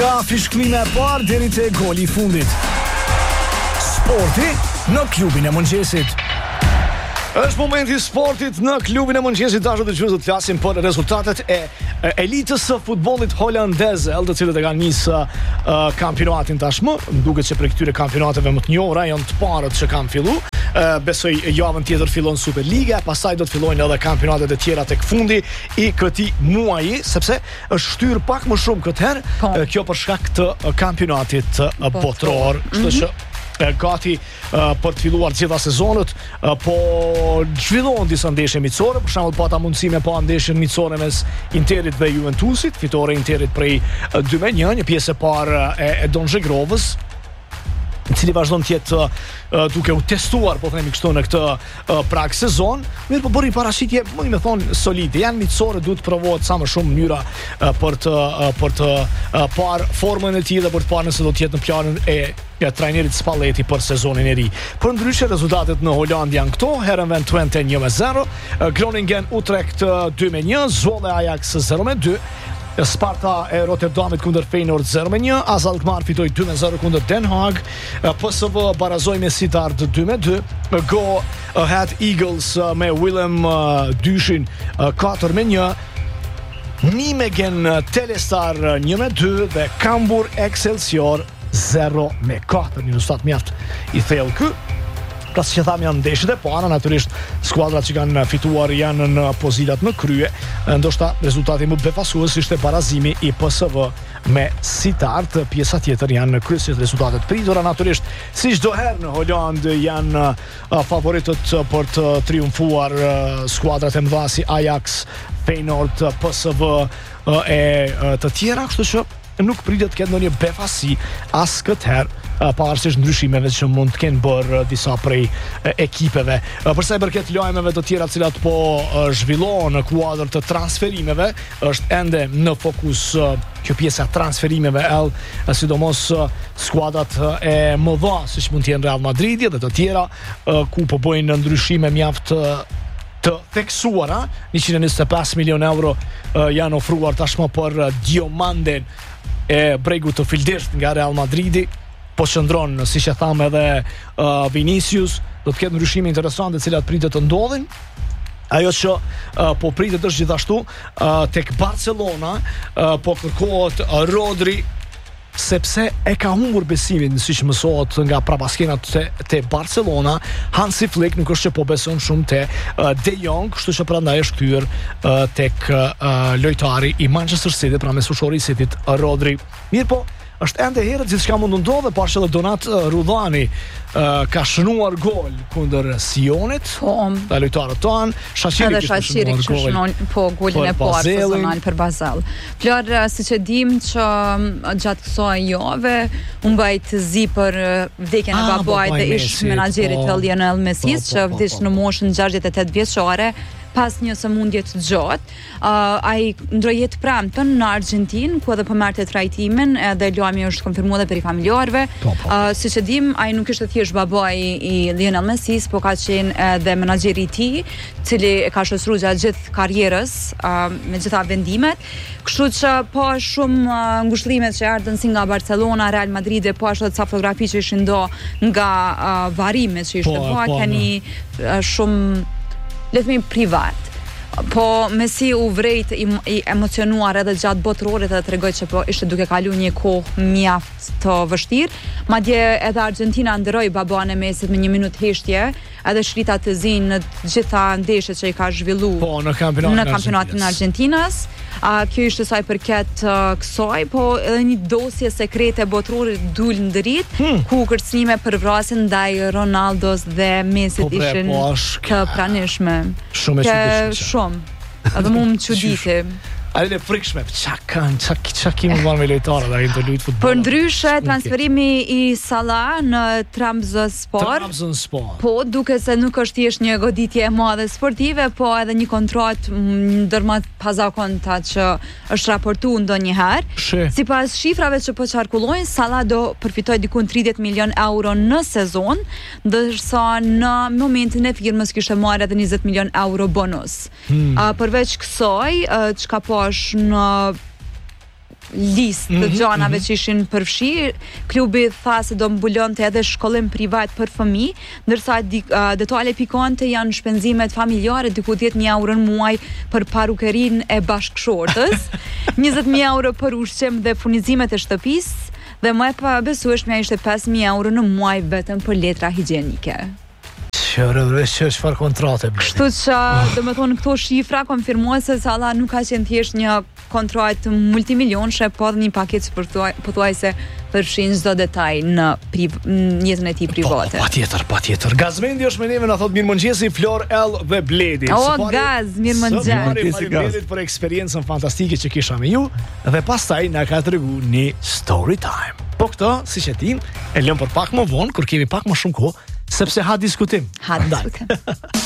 Nga fishklime e parë deri te goli I fundit. Sporti në klubin e mëngjesit. Është momenti I sportit në klubin e mëngjesit. Dashur dëgjues, do të flasim për rezultatet e elitës së futbollit holandez, të cilët e kanë nisë kampionatin tashmë. Duket se për këtyre kampionateve më të njohura janë të parët që kanë filluar. Besoj javën tjetër fillon Superliga, pastaj do të fillojnë edhe kampionatet e tjera tek fundi I këtij muaji, sepse është shtyr pak më shumë këtë herë, kjo për shkak të kampionatit botror, kështu që gati për të filluar gjitha sezonët, po zhvillohen disa ndeshje miqësore, për shembull pata mundësi me pa ndeshjen miqësore mes Interit dhe Juventusit, fitore Interit prej 2-1, një pjesë e parë e Donjegrovës, I cili vazhdon të jetë duke u testuar, po themi kështu, në këtë prag sezon, mirë po bëri parashitje, më thonë, solide. Janë miqësore, duhet të provohet sa më shumë mënyra për të parë formën e tij dhe për të parë nëse do të jetë në planin e trajnerit Spalletti për sezonin e ri. Për ndryshe rezultatet në Holand janë këto: Heerenveen Twente 1-0, Groningen Utrecht 2-1, Zwolle Ajax 0-2, Sparta e Rotterdamit kundër Feyenoord 0-1, AZ Alkmaar fitoi 2-0 kundër Den Haag, PSV barazoi me Sittard 2-2, Go Ahead Eagles me Willem Dyshin 4-1, Nijmegen Telestar 1-2 dhe Cambuur Excelsior 0-4. Një rezultat mjaft I thellë ky. Pra si që tham, janë ndeshjet e para, natyrisht skuadrat që kanë fituar janë në pozitat në krye, ndoshta rezultati më befasues ishte barazimi I PSV me Sittard, pjesa tjetër janë në kryesit rezultatet pritura, natyrisht si çdo herë në Holand janë favoritët për të triumfuar skuadrat e mëdha si Ajax, Feyenoord, PSV e të tjera, kështu që nuk pritet të ketë ndonjë befasi as këtë herë, pavarësisht ndryshimeve që mund të kenë bërë disa prej ekipeve. Përsa I përket lajmeve të tjera të cilat po zhvillohen në kuadër të transferimeve, është ende në fokus kjo pjesa transferimeve, sidomos skuadrat e mëdha, siç mund të jenë Real Madridi dhe të tjera, ku po bëjnë ndryshime mjaft të theksuara. 125 milion euro janë ofruar tashmë për Diomanden e bregut të fildirt nga Real Madridi. Po qëndron, siç e tham edhe Vinicius, do të ketë ndryshime interesante të cilat pritet të ndodhin. Ajo që po pritet është gjithashtu tek Barcelona, po kërkohet Rodri, sepse e ka humbur besimin, siç mësohet nga prapaskenat te Barcelona. Hansi Flick nuk është që po beson shumë te De Jong, kështu që prandaj është kthyer tek lojtari I Manchester City, pra mesueshori I Cityt, Rodri. Mirë po, është ende herët gjithçka mund të ndodhe, pashë edhe Donat Rudhani ka shënuar gol kundër Sionit, dhe lojtarët tanë, Shaqiri kishte shënuar golin e parë sezonal për Basel. Flor, siç e dim që gjatë kësaj jave u mbajt zi për vdekjen e babait dhe ish menaxherit të Lionel Messis, që vdiq në moshën 68 vjeçare pas një sëmundje të gjatë. Ai ndroi jetë premten në Argjentinë, ku edhe po merrte trajtimin, edhe lajmi është konfirmuar edhe për I familjarëve. Siç e dim, ai nuk ishte thjesht babai I Lionel Messis, po ka qenë edhe menaxheri I tij, I cili e ka shoqëruar gjatë gjithë karrierës me gjitha vendimet. Kështu që po shumë ngushëllimet që ardhen si nga Barcelona, Real Madrid, po ashtu edhe ca fotografi që ishin ndo nga varimet që ishte keni shumë letëmi privat. Po Messi u vrejt I emocionuar edhe gjatë botrorit dhe tregoj që po ishte duke kalu një kohë mjaft të vështirë. Madje edhe Argentina ndëroi baban e Messit me 1 minutë heshtje, edhe shrita të zinë në gjitha ndeshjet që I ka zhvilluar në kampionatin e Argentinas. Kjo ishte sa I përket kësaj, po edhe një dosje sekrete botrorit dul ndërit, ku kërcënime për vrasjen ndaj Ronaldos dhe Messit ishin të pranishme. Shumë e çuditshme. Shumë. Edhe mu më çuditi. Ajde frikshme, qa kemi marrë me lojtarët ai të luajtë futboll. Për ndryshe, transferimi I Salah në Trabzonspor. Po, duke se nuk është thjesht një goditje e madhe sportive, po edhe një kontratë ndërmjet pazakonta që është raportuar ndonjëherë. Sipas shifrave që po qarkullojnë, Salah do përfitojë diku 30 milion euro në sezon, ndërsa në momentin e firmës kishte marrë edhe 20 milion euro bonus. Përveç kësaj, çka po është në listë të gjanave që ishin përfshi. Klubi tha se do mbulonte edhe shkollim privat për fëmijë, ndërsa detale pikante janë shpenzimet familjare, diku 10.000 euro në muaj për parukerinë e bashkëshortës, 20.000 euro për ushqim dhe furnizimet e shtëpisë, dhe më e pabesueshmja ishte 5.000 euro në muaj vetëm për letra higjienike. Çfarë kontrate bën? Kështu që, domethënë, këto shifra konfirmuese se alla nuk ka qenë thjesht një kontratë multimilionshë, po dhe një paketë pothuajse përfshin çdo detaj në jetën e tij private. Patjetër. Gazmendi është me neve, na thot mirëmëngjesi Flor L dhe Bledi. Gaz, mirëmëngjes. Faleminderit për eksperiencën fantastike që kisha me ju dhe pastaj na ka treguar një story time. Po këtë, siç e din, e lëm për pak më vonë kur kemi pak më shumë kohë, sepse ha diskutim.